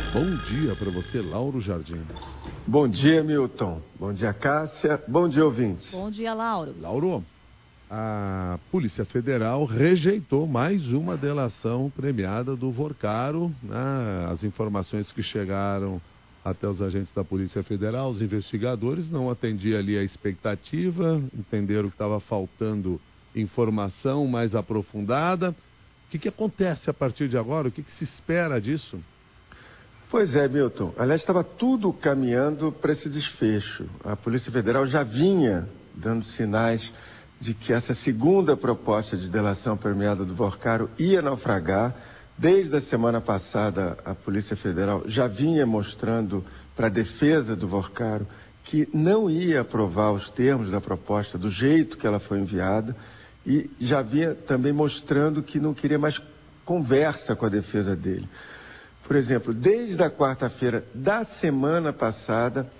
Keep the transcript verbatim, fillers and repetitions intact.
Bom dia para você, Lauro Jardim. Bom dia, Milton. Bom dia, Cássia. Bom dia, ouvintes. Bom dia, Lauro. Lauro, a Polícia Federal rejeitou mais uma delação premiada do Vorcaro, né? As informações que chegaram até os agentes da Polícia Federal, os investigadores, não atendiam ali a expectativa, entenderam que estava faltando informação mais aprofundada. O que, que acontece a partir de agora? O que, que se espera disso? Pois é, Milton. Aliás, estava tudo caminhando para esse desfecho. A Polícia Federal já vinha dando sinais de que essa segunda proposta de delação premiada do Vorcaro ia naufragar. Desde a semana passada, a Polícia Federal já vinha mostrando para a defesa do Vorcaro que não ia aprovar os termos da proposta do jeito que ela foi enviada e já vinha também mostrando que não queria mais conversa com a defesa dele. Por exemplo, desde a quarta-feira da semana passada,